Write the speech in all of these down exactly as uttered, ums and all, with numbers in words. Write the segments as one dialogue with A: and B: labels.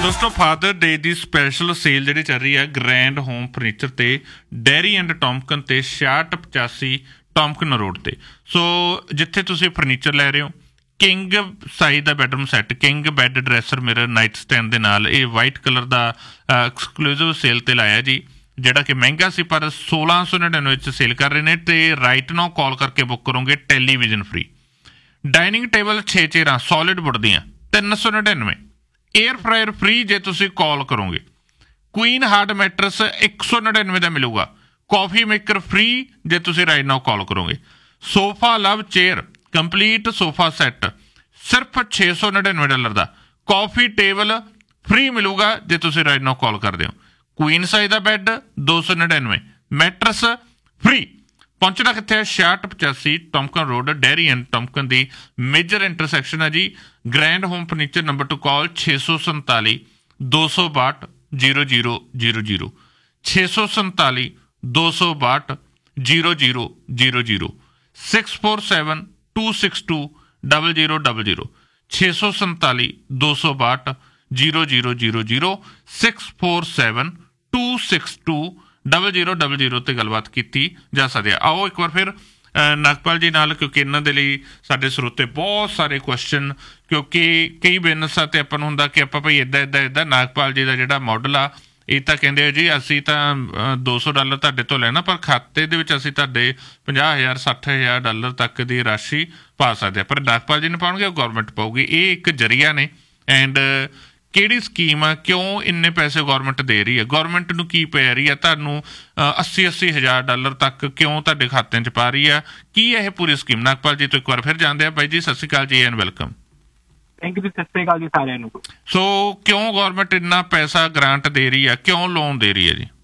A: दोस्तों father day की special cell जी चल रही है ग्रैंड होम फर्नीचर ते डेयरी एंड टॉमकन ते छियासठ पचासी टॉमकन रोड ते। सो जिथे तुसी फर्नीचर लै रहे हो किंग साइज का bedroom set king bad ड्रैसर mirror night stand के नाल ये वाइट कलर का एक्सक्लूसिव सेल ते लाया जी, ਜਿਹੜਾ कि महंगा सी पर सोलह सौ नड़िनवे सेल कर रहे हैं। तो राइट नाउ कॉल करके बुक करोगे टैलीविजन फ्री, डाइनिंग टेबल छे चेयरां सॉलिड वुड दियां तीन सौ नड़िनवे, एयर फ्रायर फ्री जे तुसी कॉल करोगे, क्वीन हार्ड मैट्रस एक सौ नड़िनवे का मिलूगा, कॉफी मेकर फ्री जे तुसी राइट नाउ कॉल करोगे, sofa love chair complete sofa set सिर्फ छे सौ नड़िनवे डॉलर का, कॉफी टेबल फ्री मिलूगा जे तुसी राइट नाउ कॉल करते हो, क्वीन साइज का बैड दो सौ नड़िनवे, मैट्रस फ्री। पहुंचना कितने छियासठ पचासी टॉमकन रोड डेयरी एंड टॉमकन की मेजर इंटरसैक्शन है जी। Grand home furniture number two call छे सौ संताली दो सौ बाहठ जीरो जीरो जीरो जीरो छे सौ संताली दो सौ बाहठ zero zero zero zero six four seven two six to double zero double zero छे सौ संताली दो सौ बाहठ zero zero zero zero six four seven two six to double zero double zero ते गलबात की जा सकती है। आओ एक बार फिर नागपाल जी नाल, क्योंकि इन्हों के लिए साडे स्रोते बहुत सारे क्वेश्चन, क्योंकि कई बिजनस ते आपां नूं हुंदा कि आपां भाई इदां इदां इदां नागपाल जी का जिहड़ा मॉडल आ ਇਹ ਤਾਂ ਕਹਿੰਦੇ ਜੀ ਅਸੀਂ ਤਾਂ ਦੋ ਸੌ ਡਾਲਰ ਤੁਹਾਡੇ ਤੋਂ ਲੈਣਾ, ਪਰ ਖਾਤੇ ਦੇ ਵਿੱਚ ਅਸੀਂ ਤੁਹਾਡੇ ਪੰਜਾਹ ਹਜ਼ਾਰ ਸੱਠ ਹਜ਼ਾਰ ਡਾਲਰ ਤੱਕ ਦੀ ਰਾਸ਼ੀ ਪਾ ਸਕਦੇ ਹਾਂ, ਪਰ ਨਾਗਪਾਲ ਜੀ ਨੇ ਪਾਉਣਗੇ ਉਹ ਗੌਰਮੈਂਟ ਪਾਊਗੀ। ਇਹ ਇੱਕ ਜਰੀਆ ਨੇ। ਐਂਡ ਕਿਹੜੀ ਸਕੀਮ ਆ, ਕਿਉਂ ਇੰਨੇ ਪੈਸੇ ਗੌਰਮੈਂਟ ਦੇ ਰਹੀ ਹੈ, ਗੌਰਮੈਂਟ ਨੂੰ ਕੀ ਪੈ ਰਹੀ ਹੈ, ਤੁਹਾਨੂੰ अस्सी अस्सी ਹਜ਼ਾਰ ਡਾਲਰ ਤੱਕ ਕਿਉਂ ਤੁਹਾਡੇ ਖਾਤਿਆਂ 'ਚ ਪਾ ਰਹੀ ਆ, ਕੀ ਇਹ ਪੂਰੀ ਸਕੀਮ? ਨਾਗਪਾਲ ਜੀ ਤੋਂ ਇੱਕ ਵਾਰ ਫਿਰ ਜਾਣਦੇ ਆ। ਬਾਈ ਜੀ ਸਤਿ ਸ਼੍ਰੀ ਅਕਾਲ ਜੀ ਐਂਡ ਵੈਲਕਮ।
B: ਥੈਂਕ ਯੂ ਜੀ, ਸਤਿ ਸ਼੍ਰੀ ਅਕਾਲ ਜੀ ਸਾਰਿਆਂ ਨੂੰ।
A: ਸੋ ਕਿਉਂ ਗਵਰਨਮੈਂਟ ਇੰਨਾ ਪੈਸਾ ਗ੍ਰਾਂਟ ਦੇ ਰਹੀ ਹੈ, ਕਿਉਂ ਲੋਨ दे रही है जी?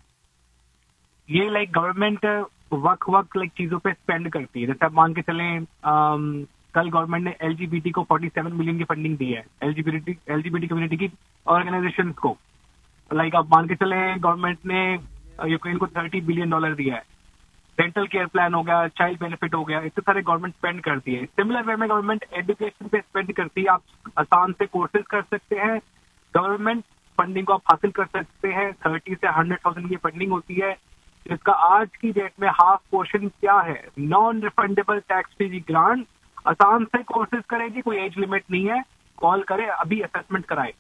B: ये लाइक गवर्नमेंट वक्त वक्त लाइक चीजों पे स्पेंड करती है। जैसे आप मान के चलें, कल गवर्नमेंट ने एलजीबीटी को सैंतालीस मिलियन की फंडिंग दी है, एलजीबीटी एलजीबीटी कम्युनिटी की ऑर्गेनाइजेशंस को। लाइक आप मान के चलें गवर्नमेंट ने यूक्रेन को तीस बिलियन डॉलर दिया है, डेंटल केयर प्लान हो गया, चाइल्ड बेनिफिट हो गया, इतने सारे गवर्नमेंट स्पेंड करती है। सिमिलर वे में गवर्नमेंट एजुकेशन पे स्पेंड करती है। आप आसान से कोर्सेज कर सकते हैं, गवर्नमेंट फंडिंग को आप हासिल कर सकते हैं। थर्टी से हंड्रेड थाउजेंड की फंडिंग होती है, जिसका आज की डेट में हाफ पोर्शन क्या है, non refundable tax free grant. आसान से कोर्सेज करेगी, कोई एज लिमिट नहीं है, कॉल करे, अभी असेसमेंट कराए।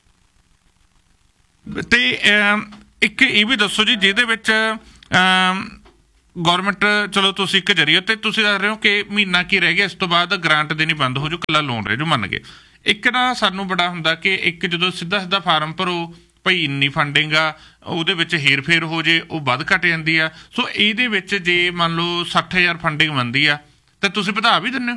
A: ਤੇ ਇੱਕ ਇਹ ਵੀ ਦੱਸੋ ਜੀ, ਜਿਹਦੇ ਵਿੱਚ ਗੌਰਮੈਂਟ ਚਲੋ ਤੁਸੀਂ ਇੱਕ ਜਰੀਏ ਤੇ ਤੁਸੀਂ ਦੱਸ ਰਹੇ ਹੋ ਕਿ ਮਹੀਨਾ ਕੀ ਰਹਿ ਗਿਆ, ਇਸ ਤੋਂ ਬਾਅਦ ਗ੍ਰਾਂਟ ਦੇਣੀ ਬੰਦ ਹੋ ਜੂ, ਕੱਲਾ ਲੋਨ ਰਹਿ ਜੂ, ਮੰਨ ਗਏ। ਇੱਕ ਨਾ ਸਾਨੂੰ ਬੜਾ ਹੁੰਦਾ ਕਿ ਇੱਕ ਜਦੋਂ ਸਿੱਧਾ ਸਿੱਧਾ ਫਾਰਮ ਭਰੋ ਭਾਈ ਇੰਨੀ ਫੰਡਿੰਗ ਆ, ਉਹਦੇ ਵਿੱਚ ਹੇਰ ਫੇਰ ਹੋ ਜੇ, ਉਹ ਵੱਧ ਘਟ ਜਾਂਦੀ ਆ। ਸੋ ਇਹਦੇ ਵਿੱਚ ਜੇ ਮੰਨ ਲਓ ਸੱਠ ਹਜ਼ਾਰ ਫੰਡਿੰਗ ਬਣਦੀ ਆ ਤਾਂ ਤੁਸੀਂ ਵਧਾ ਵੀ ਦਿੰਦੇ ਹੋ?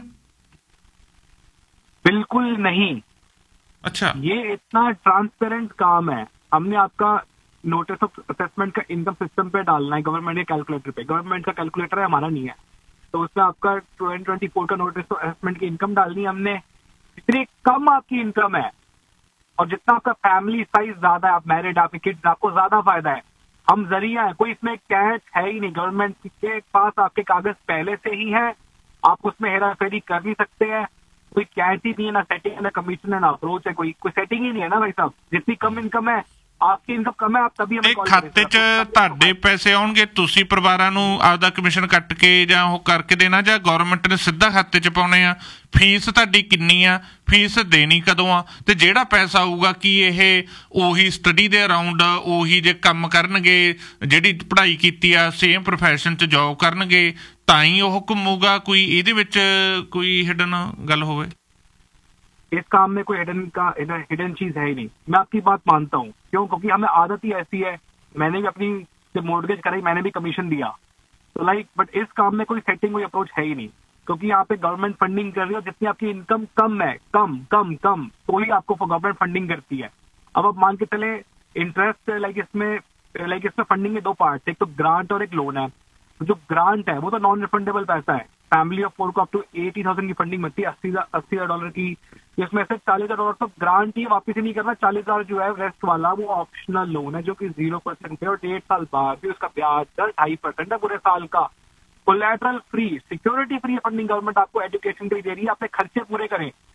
B: बिल्कुल नहीं।
A: अच्छा,
B: ये इतना ट्रांसपेरेंट काम है। हमने आपका नोटिस ऑफ असेसमेंट का इनकम सिस्टम पे डालना है, गवर्नमेंट के कैलकुलेटर पे। गवर्नमेंट का कैलकुलेटर है, हमारा नहीं है, तो उसमें आपका ट्वेंटी ट्वेंटी फोर का नोटिस ऑफ असेसमेंट की इनकम डालनी है हमने। जितनी कम आपकी इनकम है और जितना आपका फैमिली साइज ज्यादा है, आप मैरिड, आपके किड्स, आपको ज्यादा फायदा है। हम जरिया है, कोई इसमें कैच है ही नहीं। गवर्नमेंट के पास आपके कागज पहले से ही है, आप उसमें हेरा फेरी कर नहीं सकते हैं। कोई कैच ही नहीं है, ना सेटिंग है, ना कमीशन है, ना अप्रोच है, कोई कोई सेटिंग ही नहीं है ना भाई साहब। जितनी कम इनकम है, आपकी इनकम कम है, आप तभी हमें कॉल
A: ਖਾਤੇ 'ਚ ਤੁਹਾਡੇ ਪੈਸੇ ਆਉਣਗੇ, ਤੁਸੀਂ ਪਰਿਵਾਰਾਂ ਨੂੰ ਆਪਦਾ ਕਮਿਸ਼ਨ ਕੱਟ ਕੇ ਜਾਂ ਉਹ ਕਰਕੇ ਦੇਣਾ, ਜਾਂ ਗਵਰਨਮੈਂਟ ਨੇ ਸਿੱਧਾ ਖਾਤੇ 'ਚ ਪਾਉਣੇ ਆ? ਫੀਸ ਤੁਹਾਡੀ ਕਿੰਨੀ ਆ, ਫੀਸ ਦੇਣੀ ਕਦੋਂ ਆ, ਤੇ ਜਿਹੜਾ ਪੈਸਾ ਆਊਗਾ ਕੀ ਇਹ ਉਹੀ ਸਟੱਡੀ ਦੇ ਅਰਾਊਂਡ ਉਹੀ ਜੇ ਕੰਮ ਕਰਨਗੇ, ਜਿਹੜੀ ਪੜ੍ਹਾਈ ਕੀਤੀ ਆ ਸੇਮ ਪ੍ਰੋਫੈਸ਼ਨ 'ਚ ਜੋਬ ਕਰਨਗੇ ਤਾਂ ਹੀ ਉਹ ਘੁੰਮੂਗਾ? ਕੋਈ ਇਹਦੇ ਵਿੱਚ ਕੋਈ हिडन ਗੱਲ होवे?
B: इस काम में कोई हिडन का हिडन चीज है ही नहीं। मैं आपकी बात मानता हूँ, क्यों? क्योंकि हमें आदत ही ऐसी है। मैंने भी अपनी जब मोर्गेज कराई, मैंने भी कमीशन दिया, तो लाइक बट इस काम में कोई सेटिंग, कोई अप्रोच है ही नहीं, क्योंकि यहाँ पे गवर्नमेंट फंडिंग कर रही है। जितनी आपकी इनकम कम है, कम कम कम, तो ही आपको गवर्नमेंट फंडिंग करती है। अब आप मान के चले इंटरेस्ट लाइक इसमें लाइक इसमें फंडिंग के दो पार्ट, एक तो ग्रांट और एक लोन है। जो ग्रांट है वो तो नॉन रिफंडेबल पैसा है। फैमिली ऑफ फोर को अप टू एटी थाउजेंड की फंडिंग बनती है, अस्सी अस्सी हजार डॉलर की। इसमें से चालीस हजार डॉलर तो ग्रांट ही वापस ही नहीं करना, चालीस हजार जो है रेस्ट वाला वो ऑप्शनल लोन है, जो कि जीरो परसेंट है, और डेढ़ साल बाद भी उसका ब्याज दर ढाई परसेंट है पूरे साल का। Collateral free, security free funding government आपको एजुकेशन के लिए दे रही है। अपने खर्चे पूरे करें,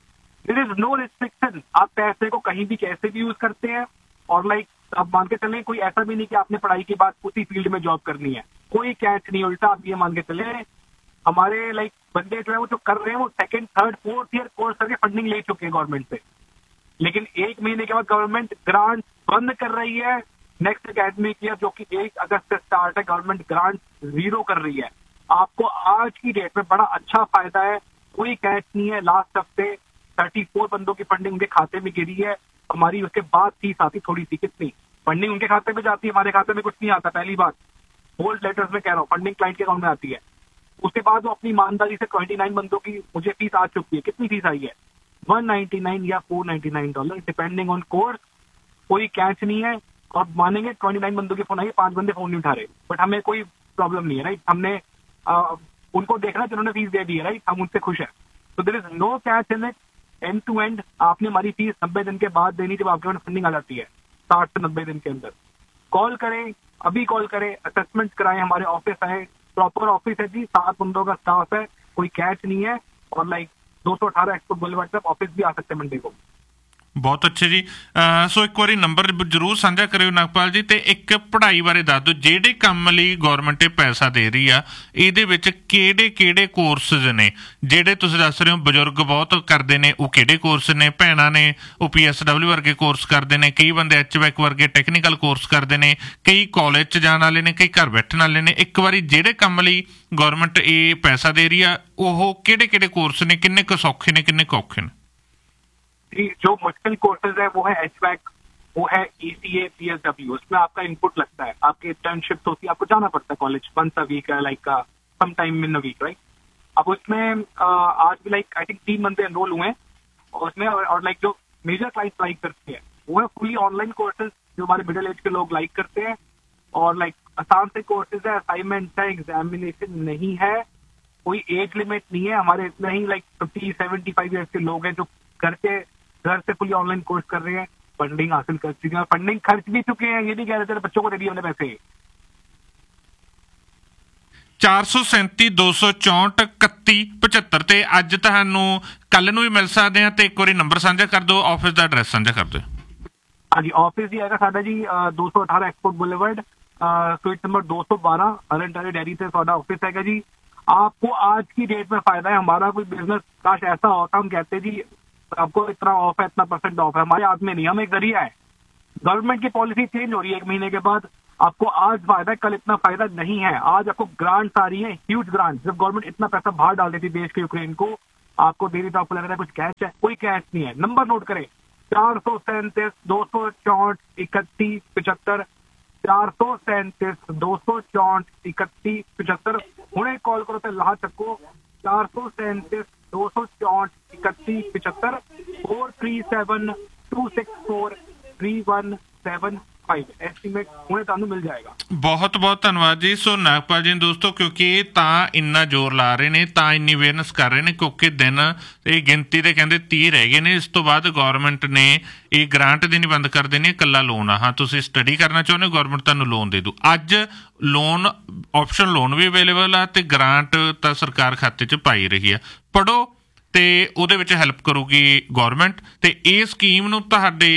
B: देयर इज नो रिस्ट्रिक्शन, आप पैसे को कहीं भी कैसे भी यूज करते हैं। और लाइक अब मान के चलें कोई ऐसा भी नहीं कि आपने पढ़ाई के बाद उसी फील्ड में जॉब करनी है, कोई कैच नहीं। उल्टा आप ये मान के चले हमारे लाइक बंदे जो है वो जो कर रहे हैं वो second third fourth year course करके फंडिंग ले चुके हैं गवर्नमेंट से, लेकिन एक महीने के बाद गवर्नमेंट ग्रांट बंद कर रही है। नेक्स्ट एकेडमिक ईयर जो कि एक अगस्त से स्टार्ट है, गवर्नमेंट ग्रांट जीरो कर रही है। आपको आज की डेट में बड़ा अच्छा फायदा है, कोई कैच नहीं है। लास्ट हफ्ते थर्टी फोर बंदों की फंडिंग उनके खाते में गिरी है, हमारी उसके बाद फीस आती थोड़ी सी, कितनी फंडिंग उनके खाते में जाती है, हमारे खाते में कुछ नहीं आता। पहली बात बोल्ड लेटर्स में कह रहा हूँ, फंडिंग क्लाइंट के अकाउंट में आती है। उसके बाद वो अपनी ईमानदारी से ट्वेंटी नाइन बंदों की मुझे फीस आ चुकी है। कितनी फीस आई है? वन नाइनटी नाइन या four ninety nine dollar depending on course. कोई कैच नहीं है। और मानेंगे ट्वेंटी नाइन बंदों के फोन आए, पांच बंदे फोन नहीं उठा रहे, बट हमें कोई प्रॉब्लम नहीं है, राइट। हमने आ, उनको देखना जिन्होंने फीस दे दी है, राइट, हम उनसे खुश हैं। तो there is no catch in it, and to and. आपने हमारी फीस नब्बे दिन के बाद देनी जब आपके पास फंडिंग आ जाती है, साठ से नब्बे दिन के अंदर। कॉल करें, अभी कॉल करें, असेसमेंट कराएं, हमारे ऑफिस आए, प्रॉपर ऑफिस है जी, सात बंदों का स्टाफ है, कोई कैच नहीं है। और लाइक दो सौ अठारह एक्सपोर्ट बुलेवार्ड तक ऑफिस भी आ सकते हैं मंडे को।
A: ਬਹੁਤ ਅੱਛੇ ਜੀ। ਅਹ ਸੋ ਇੱਕ ਵਾਰੀ ਨੰਬਰ ਜ਼ਰੂਰ ਸਾਂਝਾ ਕਰਿਓ ਨਾਗਪਾਲ ਜੀ, ਤੇ ਇੱਕ ਪੜ੍ਹਾਈ ਬਾਰੇ ਦੱਸ ਦਿਓ, ਜਿਹੜੇ ਕੰਮ ਲਈ ਗੌਰਮੈਂਟ ਇਹ ਪੈਸਾ ਦੇ ਰਹੀ ਆ ਇਹਦੇ ਵਿੱਚ ਕਿਹੜੇ ਕਿਹੜੇ ਕੋਰਸਿਸ ਨੇ? ਜਿਹੜੇ ਤੁਸੀਂ ਦੱਸ ਰਹੇ ਹੋ ਬਜ਼ੁਰਗ ਬਹੁਤ ਕਰਦੇ ਨੇ, ਉਹ ਕਿਹੜੇ ਕੋਰਸ ਨੇ? ਭੈਣਾਂ ਨੇ ਉਹ ਪੀ ਐਸ ਡਬਲਿਊ ਵਰਗੇ ਕੋਰਸ ਕਰਦੇ ਨੇ, ਕਈ ਬੰਦੇ ਐਚ ਵੈਕ ਵਰਗੇ ਟੈਕਨੀਕਲ ਕੋਰਸ ਕਰਦੇ ਨੇ, ਕਈ ਕਾਲਜ 'ਚ ਜਾਣ ਵਾਲੇ ਨੇ, ਕਈ ਘਰ ਬੈਠਣ ਵਾਲੇ ਨੇ। ਇੱਕ ਵਾਰੀ ਜਿਹੜੇ ਕੰਮ ਲਈ ਗੌਰਮੈਂਟ ਇਹ ਪੈਸਾ ਦੇ ਰਹੀ ਆ ਉਹ ਕਿਹੜੇ ਕਿਹੜੇ ਕੋਰਸ ਨੇ, ਕਿੰਨੇ ਕੁ ਸੌਖੇ ਨੇ, ਕਿੰਨੇ ਕੁ ਔਖੇ ਨੇ?
B: जो मुश्किल कोर्सेज है वो है एच वैक, वो है ई सी ए, पी एस डब्ल्यू। उसमें आपका इनपुट लगता है, आपकी इंटर्नशिप होती है, आपको जाना पड़ता है college once a week, like some time in a week, right. अब उसमें आज भी लाइक आई थिंक तीन बंदे एनरोल हुए हैं और उसमें, और लाइक जो मेजर क्लाइंट लाइक करते हैं वो है फुली ऑनलाइन कोर्सेज जो हमारे मिडिल एज के लोग लाइक करते हैं। और लाइक आसान से कोर्सेज है, असाइनमेंट है, एग्जामिनेशन नहीं है, कोई एज लिमिट नहीं है। हमारे इतने ही like fifty seventy five years के लोग हैं जो घर के घर से फुली ऑनलाइन कोर्स कर रहे हैं, फंडिंग हासिल कर चुके हैं, फंडिंग खर्च भी चुके हैं। ये भी कह रहे थे बच्चों को दे दिए हमने पैसे।
A: ਚਾਰ ਸੌ ਸੈਂਤੀ ਦੋ ਸੌ ਚੌਂਹਠ ਇਕੱਤੀ ਪਝੱਤਰ ਤੇ ਅੱਜ ਤੁਹਾਨੂੰ ਕੱਲ ਨੂੰ ਵੀ ਮਿਲ ਸਕਦੇ ਆ। ਤੇ ਇੱਕ ਵਾਰੀ ਨੰਬਰ ਸਾਂਝਾ ਕਰ ਦਿਓ, ਆਫਿਸ ਦਾ ਐਡਰੈਸ ਸਾਂਝਾ ਕਰ ਦਿਓ।
B: हाँ जी, ऑफिस ही आएगा साडा जी दो सौ अठारह एक्सपोर्ट बुलेवर्ड, स्वीट नंबर दो सौ बारह, हरंटारी डेयरी से साडा ऑफिस है जी। आपको आज की डेट में फायदा है। हमारा कोई बिजनेस काश ऐसा होता, हम कहते जी आपको इतना ऑफ है, इतना परसेंट ऑफ है, हमारे हाथ में नहीं, हम एक जरिया है। गवर्नमेंट की पॉलिसी चेंज हो रही है एक महीने के बाद, आपको आज फायदा है, कल इतना फायदा नहीं है। आज आपको ग्रांट्स आ रही है, ह्यूज ग्रांट। जब गवर्नमेंट इतना पैसा बाहर डाल देती देश के यूक्रेन को, आपको दे रही तो आपको लग रहा है कुछ कैच है, कोई कैच नहीं है। नंबर नोट करें, चार सौ सैंतीस दो सौ चौंठ इकतीस पिछहत्तर, चार सौ सैंतीस दो सौ चौंठ इकतीस पिछहत्तर। हुणे कॉल करो तो लाह चक्को, चार सौ सैंतीस दो सौ चौंठ इकतीस पिछहत्तर, four three seven to six four three one seven five. Estimate हुणे ਤੁਹਾਨੂੰ ਮਿਲ ਜਾਏਗਾ।
A: ਬਹੁਤ ਬਹੁਤ ਧੰਨਵਾਦ ਜੀ। ਸੋ ਨਾਗਪਾਲ ਜੀ ਦੋਸਤੋ, ਕਿਉਂਕਿ ਇਹ ਤਾਂ ਇੰਨਾ ਜ਼ੋਰ ਲਾ ਰਹੇ ਨੇ, ਤਾਂ ਇੰਨੀ ਅਵੇਅਰਨੈਸ ਕਰ ਰਹੇ ਨੇ, ਕਿਉਂਕਿ ਦਿਨ ਇਹ ਗਿਣਤੀ ਦੇ ਕਹਿੰਦੇ ਤੀਹ ਰਹਿ ਗਏ ਨੇ। ਇਸ ਤੋਂ ਬਾਅਦ ਗੌਰਮੈਂਟ ਨੇ ਇਹ ਗ੍ਰਾਂਟ ਦੇਣੀ ਬੰਦ ਕਰ ਦੇਣੀ, ਇਕੱਲਾ ਲੋਨ ਆ। ਹਾਂ, ਤੁਸੀਂ ਸਟੱਡੀ ਕਰਨਾ ਚਾਹੁੰਦੇ ਹੋ, ਗੌਰਮੈਂਟ ਤੁਹਾਨੂੰ ਲੋਨ ਦੇ ਦੂ। ਅੱਜ ਲੋਨ ਆਪਸ਼ਨ ਲੋਨ ਵੀ ਅਵੇਲੇਬਲ ਆ ਤੇ ਗ੍ਰਾਂਟ ਤਾਂ ਸਰਕਾਰ ਖਾਤੇ 'ਚ ਪਾਈ ਰਹੀ ਆ। ਪੜ੍ਹੋ ਤੇ ਉਹਦੇ ਵਿੱਚ ਹੈਲਪ ਕਰੂਗੀ ਗੌਰਮੈਂਟ। ਤੇ ਇਹ ਸਕੀਮ ਨੂੰ ਤੁਹਾਡੇ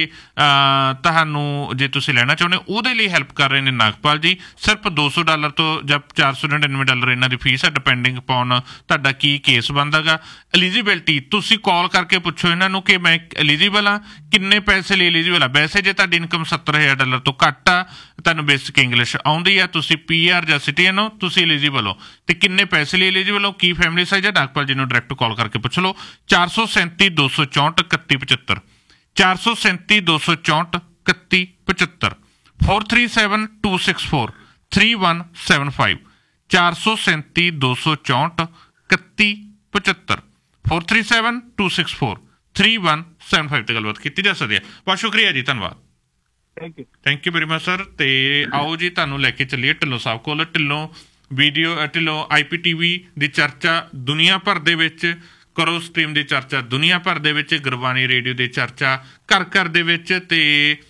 A: ਤੁਹਾਨੂੰ ਜੇ ਤੁਸੀਂ ਲੈਣਾ ਚਾਹੁੰਦੇ ਹੋ ਉਹਦੇ ਲਈ ਹੈਲਪ ਕਰ ਰਹੇ ਨੇ ਨਾਗਪਾਲ ਜੀ। ਸਿਰਫ ਦੋ ਸੌ ਡਾਲਰ ਤੋਂ ਜਾਂ ਚਾਰ ਸੌ ਨੜਿਨਵੇਂ ਡਾਲਰ ਇਹਨਾਂ ਦੀ ਫੀਸ ਹੈ, ਡਿਪੈਂਡਿੰਗ ਅਪੋਨ ਤੁਹਾਡਾ ਕੀ ਕੇਸ ਬਣਦਾ ਗਾ। ਐਲੀਜੀਬਿਲਟੀ ਤੁਸੀਂ ਕਾਲ ਕਰਕੇ ਪੁੱਛੋ ਇਹਨਾਂ ਨੂੰ ਕਿ ਮੈਂ ਐਲੀਜੀਬਲ ਹਾਂ, ਕਿੰਨੇ ਪੈਸੇ ਲਈ ਐਲੀਜੀਬਲ ਆ। ਵੈਸੇ ਜੇ ਤੁਹਾਡੀ ਇਨਕਮ ਸੱਤਰ ਹਜ਼ਾਰ ਡਾਲਰ ਤੋਂ ਘੱਟ ਆ, ਤੁਹਾਨੂੰ ਬੇਸਿਕ ਇੰਗਲਿਸ਼ ਆਉਂਦੀ ਆ, ਤੁਸੀਂ ਪੀ ਆਰ ਜਾਂ ਸਿਟੀਜ਼ਨ ਹੋ, ਤੁਸੀਂ ਐਲੀਜੀਬਲ ਹੋ, ਤੇ ਕਿੰਨੇ ਪੈਸੇ ਲਈ ਐਲੀਜੀਬਲ ਹੋ, ਕੀ ਫੈਮਿਲੀ ਸਾਈਜ਼ ਹੈ, ਨਾਗਪਾਲ ਜੀ ਨੂੰ ਡਾਇਰੈਕਟ ਕਾਲ ਕਰਕੇ ਪੁੱਛ ਲਓ। ਚਾਰ ਸੌ ਸੈਂਤੀ ਦੋ ਸੌ ਚੌਂਹਠ ਇਕੱਤੀ ਪਝੱਤਰ, ਚਾਰ ਸੌ ਸੈਂਤੀ ਦੋ ਸੌ ਚੌਂਹਠ ਇਕੱਤੀ ਪਝੱਤਰ, four three seven two six four three one seven five, ਚਾਰ ਸੌ ਸੈਂਤੀ ਦੋ ਸੌ ਚੌਂਹਠ ਇਕੱਤੀ ਪਝੱਤਰ, four three seven two six four three one seven five ਤੇ ਗੱਲਬਾਤ ਕੀਤੀ ਜਾ ਸਕਦੀ ਹੈ। ਬਹੁਤ ਸ਼ੁਕਰੀਆ ਜੀ, ਧੰਨਵਾਦ।
B: Thank you
A: thank you very much sir. ਤੇ ਆਓ ਜੀ ਤੁਹਾਨੂੰ ਲੈ ਕੇ ਚੱਲੀਏ ਢਿੱਲੋਂ ਸਾਹਿਬ ਕੋਲ। ਢਿੱਲੋਂ ਵੀਡੀਓ ਢਿੱਲੋਂ ਆਈ ਪੀ ਟੀ ਵੀ ਦੀ ਚਰਚਾ ਦੁਨੀਆ ਭਰ ਦੇ ਵਿੱਚ, ਕਰੋ ਸਟ੍ਰੀਮ ਦੀ ਚਰਚਾ ਦੁਨੀਆ ਭਰ ਦੇ ਵਿੱਚ, ਗੁਰਬਾਣੀ ਰੇਡੀਓ ਦੀ ਚਰਚਾ ਘਰ ਘਰ ਦੇ ਵਿੱਚ। ਤੇ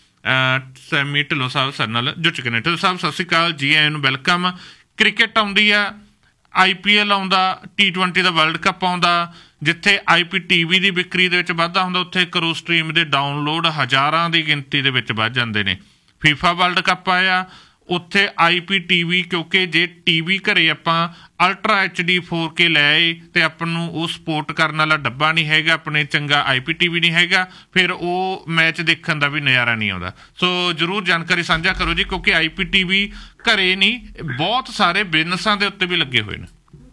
A: ਸੈਮੀ ਢਿੱਲੋਂ ਸਾਹਿਬ ਸਾਡੇ ਨਾਲ ਜੁੜ ਚੁੱਕੇ ਨੇ। ਢਿੱਲੋਂ ਸਾਹਿਬ ਸਤਿ ਸ਼੍ਰੀ ਅਕਾਲ, ਜੀ ਆਇਆਂ ਨੂੰ, ਵੈਲਕਮ। ਕ੍ਰਿਕਟ ਆਉਂਦੀ ਆ, ਆਈ ਪੀ ਐਲ ਆਉਂਦਾ, ਟੀ ਟਵੈਂਟੀ ਦਾ ਵਰਲਡ ਕੱਪ ਆਉਂਦਾ, ਜਿੱਥੇ ਆਈ ਪੀ ਟੀ ਵੀ ਦੀ ਵਿਕਰੀ ਦੇ ਵਿੱਚ ਵਾਧਾ ਹੁੰਦਾ, ਉੱਥੇ ਕਰੋ ਸਟਰੀਮ ਦੇ ਡਾਊਨਲੋਡ ਹਜ਼ਾਰਾਂ ਦੀ ਗਿਣਤੀ ਦੇ ਵਿੱਚ ਵੱਧ ਜਾਂਦੇ ਨੇ। ਫੀਫਾ ਵਰਲਡ ਕੱਪ ਆਇਆ, ਉੱਥੇ ਆਈ ਪੀ ਟੀ ਵੀ, ਕਿਉਂਕਿ ਜੇ ਟੀ ਵੀ ਘਰੇ ਆਪਾਂ ultra H D four K ਲੈ ਆਏ ਅਤੇ ਆਪਾਂ ਨੂੰ ਉਹ ਸਪੋਰਟ ਕਰਨ ਵਾਲਾ ਡੱਬਾ ਨਹੀਂ ਹੈਗਾ, ਆਪਣੇ ਚੰਗਾ ਆਈ ਪੀ ਟੀ ਵੀ ਨਹੀਂ ਹੈਗਾ, ਫਿਰ ਉਹ ਮੈਚ ਦੇਖਣ ਦਾ ਵੀ ਨਜ਼ਾਰਾ ਨਹੀਂ ਆਉਂਦਾ। ਸੋ ਜ਼ਰੂਰ ਜਾਣਕਾਰੀ ਸਾਂਝਾ ਕਰੋ ਜੀ, ਕਿਉਂਕਿ ਆਈ ਪੀ ਟੀ ਵੀ ਘਰੇ ਨਹੀਂ, ਬਹੁਤ ਸਾਰੇ ਬਿਜ਼ਨਸਾਂ ਦੇ ਉੱਤੇ ਵੀ ਲੱਗੇ ਹੋਏ ਨੇ।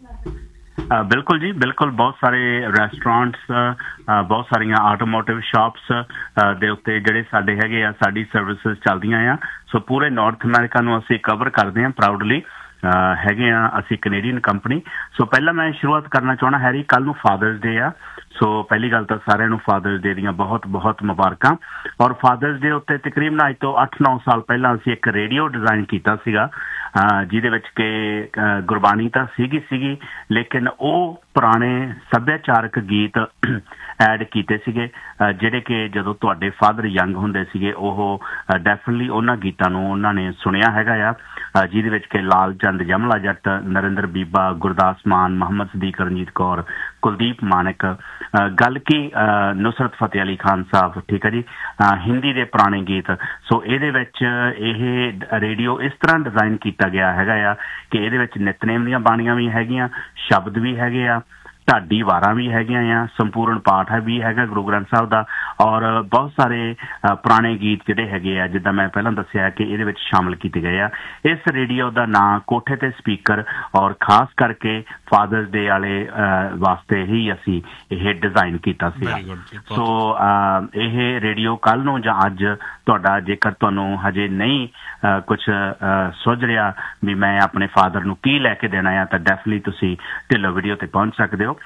C: ਬਿਲਕੁਲ ਜੀ, ਬਿਲਕੁਲ। ਬਹੁਤ ਸਾਰੇ ਰੈਸਟੋਰੈਂਟਸ, ਬਹੁਤ ਸਾਰੀਆਂ ਆਟੋਮੋਟਿਵ ਸ਼ਾਪਸ ਦੇ ਉੱਤੇ ਜਿਹੜੇ ਸਾਡੇ ਹੈਗੇ ਆ, ਸਾਡੀ ਸਰਵਿਸਿਜ਼ ਚੱਲਦੀਆਂ ਆ। ਸੋ ਪੂਰੇ ਨਾਰਥ ਅਮਰੀਕਾ ਨੂੰ ਅਸੀਂ ਕਵਰ ਕਰਦੇ ਹਾਂ ਪ੍ਰਾਊਡਲੀ, ਹੈਗੇ ਆ ਅਸੀਂ ਕੈਨੇਡੀਅਨ ਕੰਪਨੀ। ਸੋ ਪਹਿਲਾਂ ਮੈਂ ਸ਼ੁਰੂਆਤ ਕਰਨਾ ਚਾਹੁੰਦਾ ਹੈਰੀ, ਕੱਲ੍ਹ ਨੂੰ ਫਾਦਰਸ ਡੇ ਆ। ਸੋ ਪਹਿਲੀ ਗੱਲ ਤਾਂ ਸਾਰਿਆਂ ਨੂੰ ਫਾਦਰਸ ਡੇ ਦੀਆਂ ਬਹੁਤ ਬਹੁਤ ਮੁਬਾਰਕਾਂ। ਔਰ ਫਾਦਰਸ ਡੇ ਉੱਤੇ ਤਕਰੀਬਨ ਅੱਜ ਤੋਂ ਅੱਠ ਨੌ ਸਾਲ ਪਹਿਲਾਂ ਅਸੀਂ ਇੱਕ ਰੇਡੀਓ ਡਿਜ਼ਾਈਨ ਕੀਤਾ ਸੀਗਾ, ਜਿਹਦੇ ਵਿੱਚ ਕਿ ਗੁਰਬਾਣੀ ਤਾਂ ਸੀਗੀ ਸੀਗੀ ਲੇਕਿਨ ਉਹ ਪੁਰਾਣੇ ਸੱਭਿਆਚਾਰਕ ਗੀਤ ਐਡ ਕੀਤੇ ਸੀਗੇ, ਜਿਹੜੇ ਕਿ ਜਦੋਂ ਤੁਹਾਡੇ ਫਾਦਰ ਯੰਗ ਹੁੰਦੇ ਸੀਗੇ ਉਹ ਡੈਫੀਨਿਟਲੀ ਉਹਨਾਂ ਗੀਤਾਂ ਨੂੰ ਉਹਨਾਂ ਨੇ ਸੁਣਿਆ ਹੈਗਾ ਆ, ਜਿਹਦੇ ਵਿੱਚ ਕਿ ਲਾਲ ਚੰਦ ਯਮਲਾ ਜੱਟ, ਨਰਿੰਦਰ ਬੀਬਾ, ਗੁਰਦਾਸ ਮਾਨ, ਮੁਹੰਮਦ ਸਦੀਕ, ਰਣਜੀਤ ਕੌਰ, ਕੁਲਦੀਪ ਮਾਨਕ, ਗੱਲ ਕੀ ਨੁਸਰਤ ਫਤਿਹ ਅਲੀ ਖਾਨ ਸਾਹਿਬ, ਠੀਕ ਹੈ ਜੀ, ਹਿੰਦੀ ਦੇ ਪੁਰਾਣੇ ਗੀਤ। ਸੋ ਇਹਦੇ ਵਿੱਚ ਇਹ ਰੇਡੀਓ ਇਸ ਤਰ੍ਹਾਂ ਡਿਜ਼ਾਈਨ ਕੀਤਾ ਗਿਆ ਹੈਗਾ ਆ ਕਿ ਇਹਦੇ ਵਿੱਚ ਨਿਤਨੇਮ ਦੀਆਂ ਬਾਣੀਆਂ ਵੀ ਹੈਗੀਆਂ, ਸ਼ਬਦ ਵੀ ਹੈਗੇ ਆ, ਢਾਡੀ ਵਾਰਾਂ ਵੀ ਹੈਗੀਆਂ ਆ, ਸੰਪੂਰਨ ਪਾਠ ਹੈ ਵੀ ਹੈਗਾ ਗੁਰੂ ਗ੍ਰੰਥ ਸਾਹਿਬ ਦਾ, ਔਰ ਬਹੁਤ ਸਾਰੇ ਪੁਰਾਣੇ ਗੀਤ ਜਿਹੜੇ ਹੈਗੇ ਆ, ਜਿੱਦਾਂ ਮੈਂ ਪਹਿਲਾਂ ਦੱਸਿਆ ਕਿ ਇਹਦੇ ਵਿੱਚ ਸ਼ਾਮਲ ਕੀਤੇ ਗਏ ਆ। ਇਸ ਰੇਡੀਓ ਦਾ ਨਾਂ ਕੋਠੇ ਤੇ ਸਪੀਕਰ, ਔਰ ਖਾਸ ਕਰਕੇ ਫਾਦਰਸ ਡੇ ਵਾਲੇ ਵਾਸਤੇ ਹੀ ਅਸੀਂ ਇਹ ਡਿਜ਼ਾਈਨ ਕੀਤਾ ਸੀ। ਸੋ ਇਹ ਰੇਡੀਓ ਕੱਲ੍ਹ ਨੂੰ ਜਾਂ ਅੱਜ ਤੁਹਾਡਾ, ਜੇਕਰ ਤੁਹਾਨੂੰ ਹਜੇ ਨਹੀਂ ਕੁਛ ਸੁੱਝ ਰਿਹਾ ਵੀ ਮੈਂ ਆਪਣੇ ਫਾਦਰ ਨੂੰ ਕੀ ਲੈ ਕੇ ਦੇਣਾ ਆ, ਤਾਂ ਡੈਫੀਨਿਟਲੀ ਤੁਸੀਂ ਢਿੱਲੋਂ ਵੀਡੀਓ ਤੇ ਪਹੁੰਚ ਸਕਦੇ ਹੋ।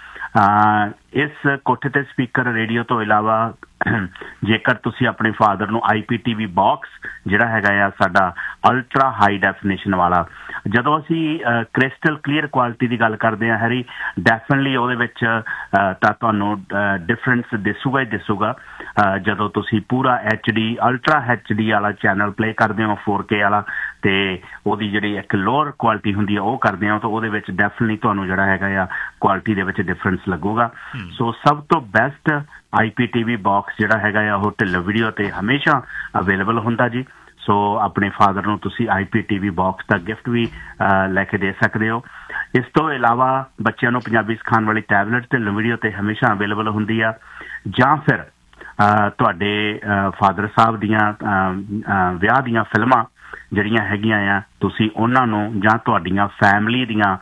C: ਇਸ ਕੋਠੇ ਤੇ ਸਪੀਕਰ ਰੇਡੀਓ ਤੋਂ ਇਲਾਵਾ ਜੇਕਰ ਤੁਸੀਂ ਆਪਣੇ ਫਾਦਰ ਨੂੰ ਆਈ ਪੀ ਟੀ ਵੀ ਬਾਕਸ ਜਿਹੜਾ ਹੈਗਾ ਆ ਸਾਡਾ ਅਲਟਰਾ ਹਾਈ ਡੈਫੀਨੇਸ਼ਨ ਵਾਲਾ, ਜਦੋਂ ਅਸੀਂ ਕ੍ਰਿਸਟਲ ਕਲੀਅਰ ਕੁਆਲਿਟੀ ਦੀ ਗੱਲ ਕਰਦੇ ਹਾਂ ਹੈਰੀ, ਡੈਫੀਨਿਟਲੀ ਉਹਦੇ ਵਿੱਚ ਤਾਂ ਤੁਹਾਨੂੰ ਡਿਫਰੈਂਸ ਦਿਸੂਗਾ ਹੀ ਦਿਸੂਗਾ। ਜਦੋਂ ਤੁਸੀਂ ਪੂਰਾ H D ultra H D ਵਾਲਾ ਚੈਨਲ ਪਲੇ ਕਰਦੇ ਹੋ ਫੋਰ ਕੇ ਵਾਲਾ, ਅਤੇ ਉਹਦੀ ਜਿਹੜੀ ਇੱਕ ਲੋਅਰ ਕੁਆਲਿਟੀ ਹੁੰਦੀ ਆ ਉਹ ਕਰਦੇ ਹੋ, ਤਾਂ ਉਹਦੇ ਵਿੱਚ ਡੈਫੀਨਿਟਲੀ ਤੁਹਾਨੂੰ ਜਿਹੜਾ ਹੈਗਾ ਆ ਕੁਆਲਿਟੀ ਦੇ ਵਿੱਚ ਡਿਫਰੈਂਸ ਲੱਗੂਗਾ। ਸੋ ਸਭ ਤੋਂ ਬੈਸਟ ਆਈ ਪੀ ਟੀ ਵੀ ਬਾਕਸ ਜਿਹੜਾ ਹੈਗਾ ਆ ਉਹ ਢਿੱਲੋਂ ਵੀਡੀਓ 'ਤੇ ਹਮੇਸ਼ਾ ਅਵੇਲੇਬਲ ਹੁੰਦਾ ਜੀ। ਸੋ ਆਪਣੇ ਫਾਦਰ ਨੂੰ ਤੁਸੀਂ ਆਈ ਪੀ ਟੀ ਵੀ ਬਾਕਸ ਦਾ ਗਿਫਟ ਵੀ ਲੈ ਕੇ ਦੇ ਸਕਦੇ ਹੋ। ਇਸ ਤੋਂ ਇਲਾਵਾ ਬੱਚਿਆਂ ਨੂੰ ਪੰਜਾਬੀ ਸਿਖਾਉਣ ਵਾਲੀ ਟੈਬਲੇਟ ਢਿੱਲੋਂ ਵੀਡੀਓ 'ਤੇ ਹਮੇਸ਼ਾ ਅਵੇਲੇਬਲ ਹੁੰਦੀ ਆ, ਜਾਂ ਫਿਰ ਤੁਹਾਡੇ ਫਾਦਰ ਸਾਹਿਬ ਦੀਆਂ ਵਿਆਹ ਦੀਆਂ ਫਿਲਮਾਂ ਜਿਹੜੀਆਂ ਹੈਗੀਆਂ ਆ, ਤੁਸੀਂ ਉਹਨਾਂ ਨੂੰ, ਜਾਂ ਤੁਹਾਡੀਆਂ ਫੈਮਿਲੀ ਦੀਆਂ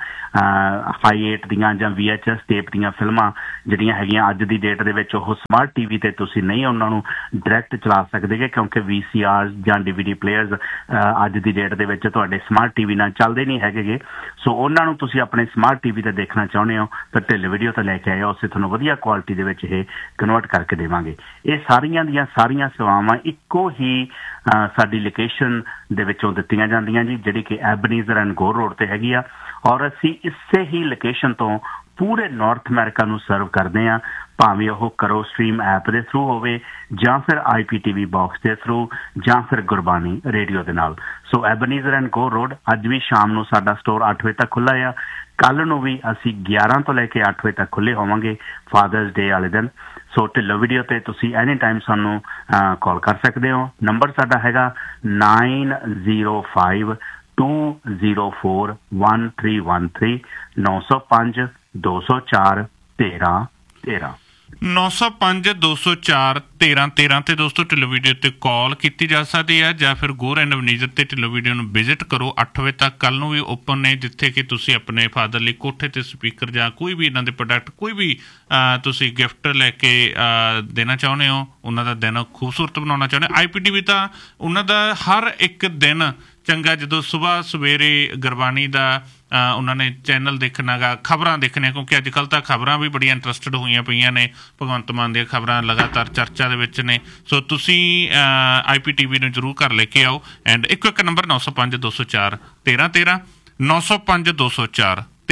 C: ਹਾਈ ਏਟ ਦੀਆਂ ਜਾਂ ਵੀ ਐਚ ਐਸ ਟੇਪ ਦੀਆਂ ਫਿਲਮਾਂ ਜਿਹੜੀਆਂ ਹੈਗੀਆਂ ਅੱਜ ਦੀ ਡੇਟ ਦੇ ਵਿੱਚ, ਉਹ ਸਮਾਰਟ ਟੀ ਵੀ 'ਤੇ ਤੁਸੀਂ ਨਹੀਂ ਉਹਨਾਂ ਨੂੰ ਡਾਇਰੈਕਟ ਚਲਾ ਸਕਦੇ, ਕਿਉਂਕਿ ਵੀ ਸੀ ਆਰ ਜਾਂ ਡੀ ਵੀ ਡੀ ਪਲੇਅਰਸ ਅੱਜ ਦੀ ਡੇਟ ਦੇ ਵਿੱਚ ਤੁਹਾਡੇ ਸਮਾਰਟ ਟੀ ਵੀ ਨਾਲ ਚੱਲਦੇ ਨਹੀਂ ਹੈਗੇ। ਸੋ ਉਹਨਾਂ ਨੂੰ ਤੁਸੀਂ ਆਪਣੇ ਸਮਾਰਟ ਟੀ ਵੀ 'ਤੇ ਦੇਖਣਾ ਚਾਹੁੰਦੇ ਹੋ ਤਾਂ ਢਿੱਲੋਂ ਵੀਡੀਓ 'ਤੇ ਲੈ ਕੇ ਆਇਓ, ਅਸੀਂ ਤੁਹਾਨੂੰ ਵਧੀਆ ਕੁਆਲਿਟੀ ਦੇ ਵਿੱਚ ਇਹ ਕਨਵਰਟ ਕਰਕੇ ਦੇਵਾਂਗੇ। ਇਹ ਸਾਰੀਆਂ ਦੀਆਂ ਸਾਰੀਆਂ ਸੇਵਾਵਾਂ ਇੱਕੋ ਹੀ ਸਾਡੀ ਲੋਕੇਸ਼ਨ ਦੇ ਵਿੱਚੋਂ ਦਿੱਤੀਆਂ ਜਾਂਦੀਆਂ ਜੀ, ਜਿਹੜੀ ਕਿ ਐਬਨੀਜ਼ਰ ਐਂਡ ਗੋਰ ਰੋਡ 'ਤੇ ਹੈਗੀ ਆ, ਔਰ ਅਸੀਂ ਇਸੇ ਹੀ ਲੋਕੇਸ਼ਨ ਤੋਂ ਪੂਰੇ ਨਾਰਥ ਅਮਰੀਕਾ ਨੂੰ ਸਰਵ ਕਰਦੇ ਹਾਂ, ਭਾਵੇਂ ਉਹ ਕਰੋ ਸਟਰੀਮ ਐਪ ਦੇ ਥਰੂ ਹੋਵੇ, ਜਾਂ ਫਿਰ ਆਈ ਪੀ ਟੀ ਵੀ ਬਾਕਸ ਦੇ ਥਰੂ, ਜਾਂ ਫਿਰ ਗੁਰਬਾਣੀ ਰੇਡੀਓ ਦੇ ਨਾਲ। ਸੋ ਐਬਨੀਜ਼ਰ ਐਂਡ ਗੋਰ ਰੋਡ ਅੱਜ ਵੀ ਸ਼ਾਮ ਨੂੰ ਸਾਡਾ ਸਟੋਰ ਅੱਠ ਵਜੇ ਤੱਕ ਖੁੱਲ੍ਹਾ ਆ, ਕੱਲ੍ਹ ਨੂੰ ਵੀ ਅਸੀਂ ਗਿਆਰਾਂ ਤੋਂ ਲੈ ਕੇ ਅੱਠ ਵਜੇ ਤੱਕ ਖੁੱਲ੍ਹੇ ਹੋਵਾਂਗੇ ਫਾਦਰਸ ਡੇ ਵਾਲੇ ਦਿਨ। ਸੋ ਢਿੱਲੋਂ ਵੀਡੀਓ 'ਤੇ ਤੁਸੀਂ ਐਨੀ ਟਾਈਮ ਸਾਨੂੰ ਕਾਲ ਕਰ ਸਕਦੇ ਹੋ। ਨੰਬਰ ਸਾਡਾ ਹੈਗਾ nine zero five two zero four one three one three, ਨੌ ਸੌ ਪੰਜ ਦੋ ਸੌ ਚਾਰ ਤੇਰਾਂ ਤੇਰਾਂ।
A: ਨੌ ਸੌ ਪੰਜ ਦੋ ਸੌ ਚਾਰ ਤੇਰਾਂ ਤੇਰਾਂ 'ਤੇ ਦੋਸਤੋ ਢਿੱਲੋਂ ਵੀਡੀਓ 'ਤੇ ਕਾਲ ਕੀਤੀ ਜਾ ਸਕਦੀ ਹੈ, ਜਾਂ ਫਿਰ ਗੋਰ ਐਂਡ ਐਬਨੀਜ਼ਰ 'ਤੇ ਢਿੱਲੋਂ ਵੀਡੀਓ ਨੂੰ ਵਿਜ਼ਿਟ ਕਰੋ। ਅੱਠ ਵਜੇ ਤੱਕ ਕੱਲ੍ਹ ਨੂੰ ਵੀ ਓਪਨ ਨੇ, ਜਿੱਥੇ ਕਿ ਤੁਸੀਂ ਆਪਣੇ ਫਾਦਰ ਲਈ ਕੋਠੇ 'ਤੇ ਸਪੀਕਰ ਜਾਂ ਕੋਈ ਵੀ ਇਹਨਾਂ ਦੇ ਪ੍ਰੋਡਕਟ, ਕੋਈ ਵੀ ਤੁਸੀਂ ਗਿਫਟ ਲੈ ਕੇ ਦੇਣਾ ਚਾਹੁੰਦੇ ਹੋ, ਉਹਨਾਂ ਦਾ ਦਿਨ ਖੂਬਸੂਰਤ ਬਣਾਉਣਾ ਚਾਹੁੰਦੇ ਹੋ। ਆਈ ਪੀ ਟੀ ਵੀ ਤਾਂ ਉਹਨਾਂ ਦਾ ਹਰ ਇੱਕ ਦਿਨ ਚੰਗਾ, ਜਦੋਂ ਸੁਬਾਹ ਸਵੇਰੇ ਗੁਰਬਾਣੀ ਦਾ ਉਹਨਾਂ ਨੇ ਚੈਨਲ ਦੇਖਣਾ ਗਾ, ਖਬਰਾਂ ਦੇਖਣੀਆਂ, ਕਿਉਂਕਿ ਅੱਜ ਕੱਲ੍ਹ ਤਾਂ ਖਬਰਾਂ ਵੀ ਬੜੀਆਂ ਇੰਟਰਸਟਡ ਹੋਈਆਂ ਪਈਆਂ ਨੇ, ਭਗਵੰਤ ਮਾਨ ਦੀਆਂ ਖਬਰਾਂ ਲਗਾਤਾਰ ਚਰਚਾ ਦੇ ਵਿੱਚ ਨੇ। ਸੋ ਤੁਸੀਂ ਆਈ ਪੀ ਟੀ ਵੀ ਨੂੰ ਜ਼ਰੂਰ ਘਰ ਲੈ ਕੇ ਆਓ। ਐਂਡ ਇੱਕੋ ਇੱਕ ਨੰਬਰ ਨੌ ਸੌ ਪੰਜ ਦੋ ਸੌ ਚਾਰ ਤੇਰਾਂ ਤੇਰਾਂ, ਨੌ ਸੌ ਪੰਜ ਦੋ ਸੌ ਚਾਰ ਤੇਰਾਂ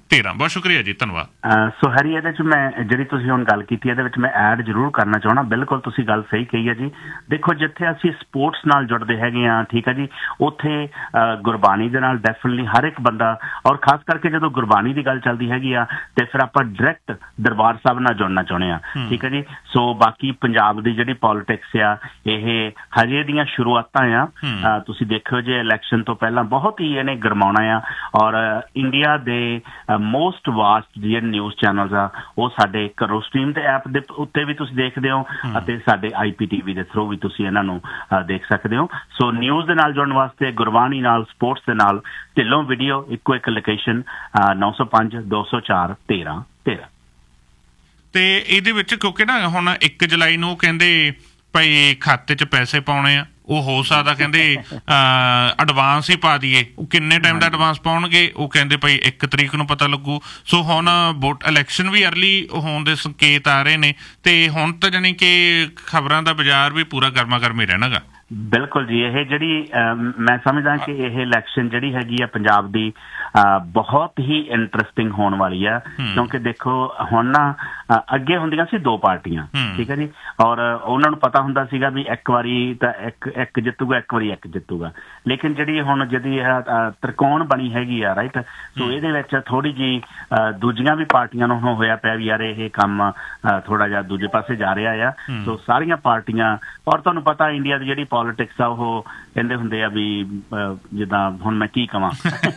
A: ਤੇਰਾਂ। ਬਹੁਤ ਸ਼ੁਕਰੀਆ ਜੀ, ਧੰਨਵਾਦ।
C: ਅਹ ਸੋ ਹਰੀ, ਇਹਦੇ ਚ ਮੈਂ ਜਿਹੜੀ ਤੁਸੀਂ ਹੁਣ ਗੱਲ ਕੀਤੀ ਇਹਦੇ ਵਿੱਚ ਮੈਂ ਐਡ ਜ਼ਰੂਰ ਕਰਨਾ ਚਾਹਣਾ। ਬਿਲਕੁਲ ਤੁਸੀਂ ਗੱਲ ਸਹੀ ਕਹੀ ਹੈ ਜੀ। ਦੇਖੋ, ਜਿੱਥੇ ਅਸੀਂ ਸਪੋਰਟਸ ਨਾਲ ਜੁੜਦੇ ਹੈਗੇ ਆ, ਠੀਕ ਹੈ ਜੀ, ਉੱਥੇ ਅਹ ਗੁਰਬਾਣੀ ਦੇ ਨਾਲ ਡੈਫੀਨਿਟਲੀ ਹਰ ਇੱਕ ਬੰਦਾ, ਔਰ ਖਾਸ ਕਰਕੇ ਜਦੋਂ ਗੁਰਬਾਣੀ ਦੀ ਗੱਲ ਚੱਲਦੀ ਹੈਗੀ ਆ ਤੇ ਫਿਰ ਆਪਾਂ ਡਾਇਰੈਕਟ ਦਰਬਾਰ ਸਾਹਿਬ ਨਾਲ ਜੁੜਨਾ ਚਾਹੁੰਦੇ ਆ, ਠੀਕ ਹੈ ਜੀ। ਸੋ ਬਾਕੀ ਪੰਜਾਬ ਦੀ ਜਿਹੜੀ ਪੋਲਿਟਿਕਸ ਆ, ਇਹ ਹਜੇ ਦੀਆਂ ਸ਼ੁਰੂਆਤਾਂ ਆ। ਤੁਸੀਂ ਦੇਖਿਓ ਜੇ ਇਲੈਕਸ਼ਨ ਤੋਂ ਪਹਿਲਾਂ ਬਹੁਤ ਹੀ ਇਹਨੇ ਗਰਮਾਉਣਾ ਆ, ਔਰ ਇੰਡੀਆ ਦੇ ਮੋਸਟ ਵਾਸਟ ਜਿਹੜੇ ਨਿਊਜ਼ ਚੈਨਲਸ ਆ ਉਹ ਸਾਡੇ ਕਰੋ ਸਟ੍ਰੀਮ ਦੇ ਐਪ ਦੇ ਉੱਤੇ ਵੀ ਤੁਸੀਂ ਦੇਖਦੇ ਹੋ, ਅਤੇ ਸਾਡੇ ਆਈ ਪੀ ਟੀ ਵੀ ਦੇ ਥਰੂ ਵੀ ਤੁਸੀਂ ਇਹਨਾਂ ਨੂੰ ਦੇਖ ਸਕਦੇ ਹੋ। ਸੋ ਨਿਊਜ਼ ਦੇ ਨਾਲ ਜੁੜਨ ਵਾਸਤੇ ਗੁਰਬਾਣੀ ਨਾਲ, ਸਪੋਰਟਸ ਦੇ ਨਾਲ ਢਿੱਲੋਂ ਵੀਡੀਓ, ਇੱਕੋ ਇੱਕ ਲੋਕੇਸ਼ਨ ਨੌ ਸੌ ਪੰਜ ਦੋ ਸੌ ਚਾਰ ਤੇਰਾਂ ਤੇਰਾਂ।
A: ਤੇ ਇਹਦੇ ਵਿੱਚ ਕਿਉਂਕਿ ਨਾ ਹੁਣ ਇੱਕ ਜੁਲਾਈ ਨੂੰ ਕਹਿੰਦੇ ਭਾਈ ਖਾਤੇ 'ਚ ਪੈਸੇ ਪਾਉਣੇ ਆ, ਉਹ ਹੋ ਸਕਦਾ ਕਹਿੰਦੇ ਐਡਵਾਂਸ ਹੀ ਪਾ ਦਈਏ। ਉਹ ਕਿੰਨੇ ਟਾਈਮ ਦਾ ਐਡਵਾਂਸ ਪਾਉਣਗੇ, ਉਹ ਕਹਿੰਦੇ ਭਾਈ ਇੱਕ ਤਰੀਕ ਨੂੰ ਪਤਾ ਲੱਗੂ। ਸੋ ਹੁਣ ਵੋਟ ਇਲੈਕਸ਼ਨ ਵੀ ਅਰਲੀ ਹੋਣ ਦੇ ਸੰਕੇਤ ਆ ਰਹੇ ਨੇ, ਤੇ ਹੁਣ ਤਾਂ ਜਾਣੀ ਕਿ ਖਬਰਾਂ ਦਾ ਬਾਜ਼ਾਰ ਵੀ ਪੂਰਾ ਗਰਮਾ ਗਰਮੀ ਰਹਿਣਾਗਾ।
C: ਬਿਲਕੁਲ ਜੀ। ਇਹ ਜਿਹੜੀ ਮੈਂ ਸਮਝਦਾ ਕਿ ਇਹ ਇਲੈਕਸ਼ਨ ਜਿਹੜੀ ਹੈਗੀ ਆ ਪੰਜਾਬ ਦੀ ਬਹੁਤ ਹੀ ਇੰਟਰਸਟਿੰਗ ਹੋਣ ਵਾਲੀ ਆ, ਕਿਉਂਕਿ ਦੇਖੋ ਹੁਣ ਨਾ ਅੱਗੇ ਹੁੰਦੀਆਂ ਸੀ ਦੋ ਪਾਰਟੀਆਂ, ਠੀਕ ਹੈ ਜੀ, ਔਰ ਉਹਨਾਂ ਨੂੰ ਪਤਾ ਹੁੰਦਾ ਸੀਗਾ ਵੀ ਇੱਕ ਵਾਰੀ ਤਾਂ ਇੱਕ ਇੱਕ ਜਿੱਤੂਗਾ, ਇੱਕ ਵਾਰੀ ਇੱਕ ਜਿੱਤੂਗਾ। ਲੇਕਿਨ ਜਿਹੜੀ ਹੁਣ ਜਿਹੜੀ ਇਹ ਤ੍ਰਿਕੋਣ ਬਣੀ ਹੈਗੀ ਆ, ਰਾਈਟ, ਸੋ ਇਹਦੇ ਵਿੱਚ ਥੋੜੀ ਜਿਹੀ ਦੂਜੀਆਂ ਵੀ ਪਾਰਟੀਆਂ ਨੂੰ ਹੋਇਆ ਪਿਆ ਵੀ ਯਾਰ ਇਹ ਕੰਮ ਥੋੜਾ ਜਿਹਾ ਦੂਜੇ ਪਾਸੇ ਜਾ ਰਿਹਾ ਆ। ਸੋ ਸਾਰੀਆਂ ਪਾਰਟੀਆਂ, ਔਰ ਤੁਹਾਨੂੰ ਪਤਾ ਇੰਡੀਆ ਦੀ ਜਿਹੜੀ ਪੋਲਿਟਿਕਸ ਆ ਉਹ ਕਹਿੰਦੇ ਹੁੰਦੇ ਆ ਵੀ ਜਿੱਦਾਂ ਹੁਣ ਮੈਂ ਕੀ ਕਵਾਂ।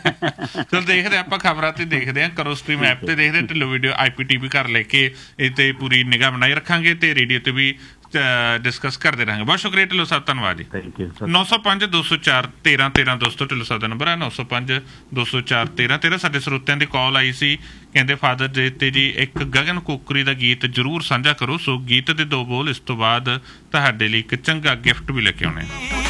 A: ਚਲੋ ਦੇਖਦੇ ਆਪਾਂ, ਖਬਰਾਂ ਤੇ ਦੇਖਦੇ ਆ, ਕਰੋ ਸਟ੍ਰੀਮ ਐਪ ਤੇ ਦੇਖਦੇ, ਢਿੱਲੋਂ ਵੀਡੀਓ ਆਈ ਪੀ ਟੀ ਵੀ ਘਰ ਲੈ ਕੇ ਇਹ ਤੇ ਪੂਰੀ ਨਿਗਾਹ ਬਣਾਈ ਰੱਖਾਂਗੇ, ਤੇ ਰੇਡੀਓ ਤੇ ਵੀ ਡਿਸਕਸ ਕਰਦੇ ਰਹਾਂਗੇ। ਬਹੁਤ ਸ਼ੁਕਰੀਆ ਢਿੱਲੋਂ ਸਾਹਿਬ, ਧੰਨਵਾਦ ਜੀ। ਨੌ ਸੌ ਪੰਜ ਦੋ ਸੌ ਚਾਰ ਤੇਰਾਂ ਤੇਰਾਂ ਦੋਸਤੋ, ਢਿੱਲੋਂ ਸਾਹਿਬ ਦਾ ਨੰਬਰ ਹੈ ਨੌ ਸੌ ਪੰਜ ਦੋ ਸੌ ਚਾਰ ਤੇਰਾਂ ਤੇਰਾਂ। ਸਾਡੇ ਸਰੋਤਿਆਂ ਦੀ ਕਾਲ ਆਈ ਸੀ, ਕਹਿੰਦੇ ਫਾਦਰ ਡੇ ਤੇ ਜੀ ਇੱਕ ਗਗਨ ਕੋਕਰੀ ਦਾ ਗੀਤ ਜ਼ਰੂਰ ਸਾਂਝਾ ਕਰੋ। ਸੋ ਗੀਤ ਦੇ ਦੋ ਬੋਲ, ਇਸ ਤੋਂ ਬਾਅਦ ਤੁਹਾਡੇ ਲਈ ਇੱਕ ਚੰਗਾ ਗਿਫਟ ਵੀ ਲੈ ਕੇ ਆਉਣੇ।